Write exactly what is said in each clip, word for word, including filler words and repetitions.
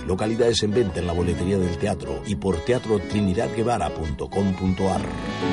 Localidades en venta en la boletería del teatro y por teatro trinidad guevara punto com punto a r.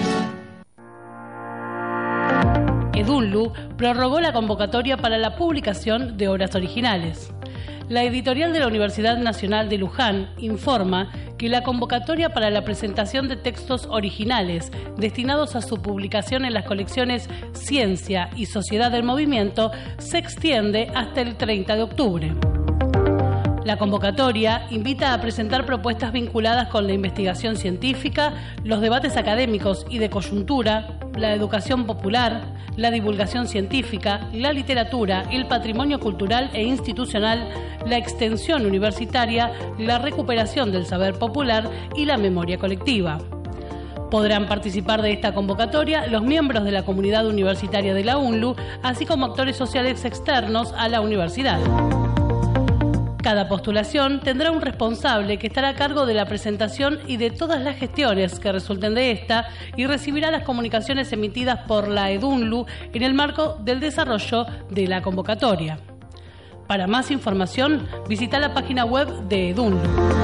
Edunlu prorrogó la convocatoria para la publicación de obras originales. La editorial de la Universidad Nacional de Luján informa que la convocatoria para la presentación de textos originales destinados a su publicación en las colecciones Ciencia y Sociedad del Movimiento se extiende hasta el treinta de octubre. La convocatoria invita a presentar propuestas vinculadas con la investigación científica, los debates académicos y de coyuntura, la educación popular, la divulgación científica, la literatura, el patrimonio cultural e institucional, la extensión universitaria, la recuperación del saber popular y la memoria colectiva. Podrán participar de esta convocatoria los miembros de la comunidad universitaria de la UNLU, así como actores sociales externos a la universidad. Cada postulación tendrá un responsable que estará a cargo de la presentación y de todas las gestiones que resulten de esta y recibirá las comunicaciones emitidas por la Edunlu en el marco del desarrollo de la convocatoria. Para más información, visita la página web de Edunlu.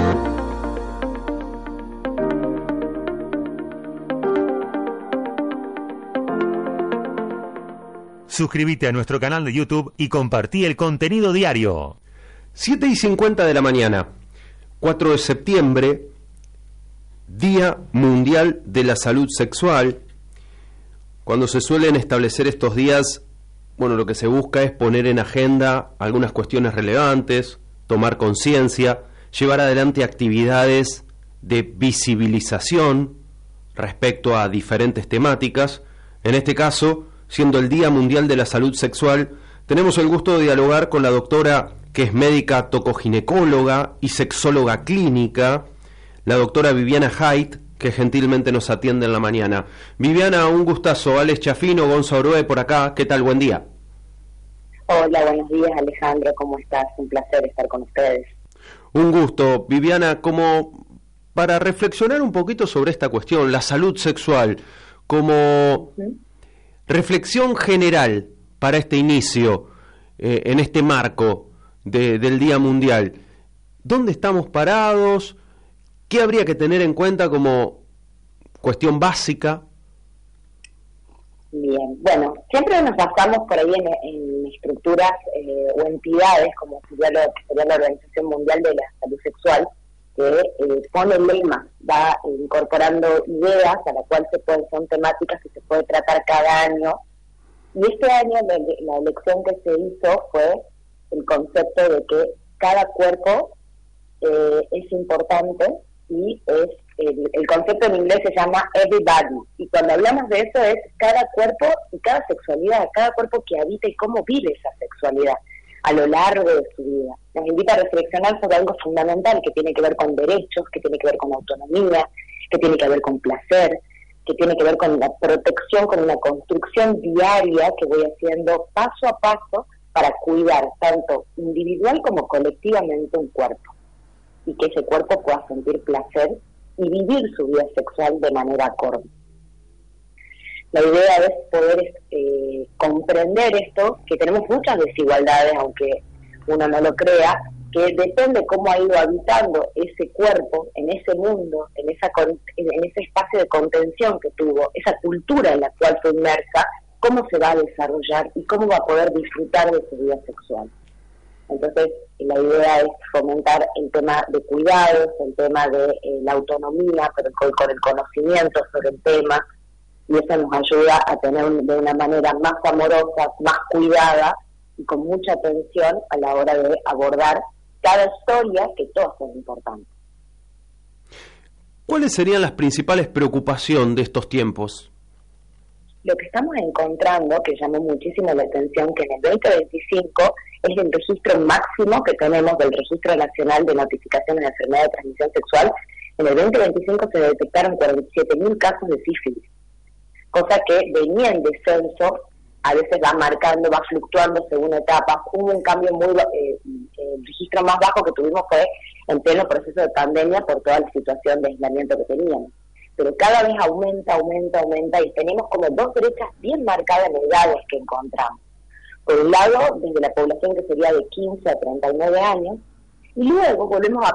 Suscríbete a nuestro canal de YouTube y compartí el contenido diario. siete y cincuenta de la mañana, cuatro de septiembre, Día Mundial de la Salud Sexual. Cuando se suelen establecer estos días, bueno, lo que se busca es poner en agenda algunas cuestiones relevantes, tomar conciencia, llevar adelante actividades de visibilización respecto a diferentes temáticas. En este caso, siendo el Día Mundial de la Salud Sexual, tenemos el gusto de dialogar con la doctora, que es médica tocoginecóloga y sexóloga clínica, la doctora Viviana Haidt, que gentilmente nos atiende en la mañana. Viviana, un gustazo. Alex Chafino, Gonza Orue por acá. ¿Qué tal? Buen día. Hola, buenos días, Alejandro. ¿Cómo estás? Un placer estar con ustedes. Un gusto. Viviana, como para reflexionar un poquito sobre esta cuestión, la salud sexual, como ¿Mm? reflexión general para este inicio, eh, en este marco De, del Día Mundial, ¿dónde estamos parados? ¿Qué habría que tener en cuenta como cuestión básica? Bien, bueno, siempre nos basamos por ahí en, en estructuras eh, o entidades, como sería, lo, sería la Organización Mundial de la Salud Sexual, que eh, pone lemas, va incorporando ideas a las cuales se pueden, son temáticas que se puede tratar cada año. Y este año la, la elección que se hizo fue el concepto de que cada cuerpo eh, es importante y es el, el concepto en inglés se llama everybody, y cuando hablamos de eso es cada cuerpo y cada sexualidad, cada cuerpo que habita y cómo vive esa sexualidad a lo largo de su vida. Nos invita a reflexionar sobre algo fundamental que tiene que ver con derechos, que tiene que ver con autonomía, que tiene que ver con placer, que tiene que ver con la protección, con una construcción diaria que voy haciendo paso a paso para cuidar tanto individual como colectivamente un cuerpo, y que ese cuerpo pueda sentir placer y vivir su vida sexual de manera acorde. La idea es poder eh, comprender esto, que tenemos muchas desigualdades, aunque uno no lo crea, que depende cómo ha ido habitando ese cuerpo, en ese mundo, en, esa, en ese espacio de contención que tuvo, esa cultura en la cual fue inmersa, cómo se va a desarrollar y cómo va a poder disfrutar de su vida sexual. Entonces, la idea es fomentar el tema de cuidados, el tema de eh, la autonomía, pero con, con el conocimiento sobre el tema, y eso nos ayuda a tener un, de una manera más amorosa, más cuidada y con mucha atención a la hora de abordar cada historia, que todas son importantes. ¿Cuáles serían las principales preocupaciones de estos tiempos? Lo que estamos encontrando, que llamó muchísimo la atención, que en el veinte veinticinco es el registro máximo que tenemos del Registro Nacional de Notificaciones de Enfermedad de Transmisión Sexual. En el veinte veinticinco se detectaron cuarenta y siete mil casos de sífilis, cosa que venía en descenso, a veces va marcando, va fluctuando según etapas. Hubo un cambio muy, eh, el registro más bajo que tuvimos fue en pleno proceso de pandemia por toda la situación de aislamiento que teníamos. Pero cada vez aumenta, aumenta, aumenta, y tenemos como dos brechas bien marcadas en edades que encontramos. Por un lado, desde la población que sería de quince a treinta y nueve años, y luego volvemos a